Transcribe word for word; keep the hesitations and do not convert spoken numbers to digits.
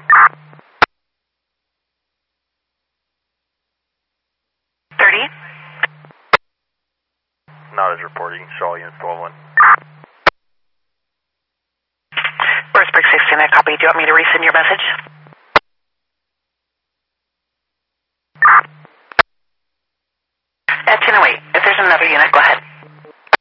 thirty. Not as reporting. Shaw unit twelve one. Birdsburg sixteen, I copy. Do you want me to resend your message? At ten oh eight. If there's another unit, go